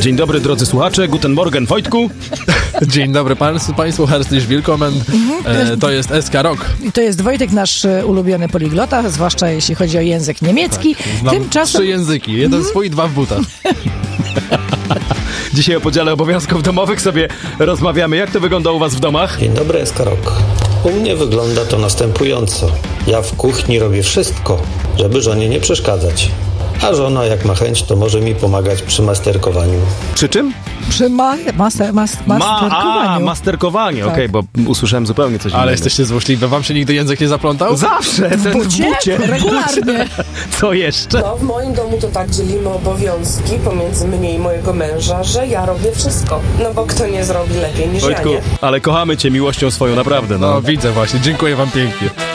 Dzień dobry, drodzy słuchacze, guten Morgen, Wojtku. Dzień dobry Państwu, herzlich willkommen. To jest SK Rock. I to jest Wojtek, nasz ulubiony poliglota, zwłaszcza jeśli chodzi o język niemiecki. Tak, znam Tymczasem 3 języki, jeden swój, 2 w butach. Dzisiaj o podziale obowiązków domowych sobie rozmawiamy. Jak to wygląda u was w domach? Dzień dobry, SK Rock. U mnie wygląda to następująco. Ja w kuchni robię wszystko, żeby żonie nie przeszkadzać. A żona, jak ma chęć, to może mi pomagać przy masterkowaniu. Przy czym? przy masterkowaniu. Masterkowanie, Tak. okej, bo usłyszałem zupełnie coś innego. Ale jesteście złośliwe, wam się nigdy język nie zaplątał? Zawsze! W bucie! Regularnie. Co jeszcze? No, w moim domu to tak dzielimy obowiązki pomiędzy mnie i mojego męża, że ja robię wszystko. No bo kto nie zrobi lepiej niż Wojtku, ja, nie? ale kochamy cię miłością swoją, naprawdę, No widzę właśnie, dziękuję wam pięknie.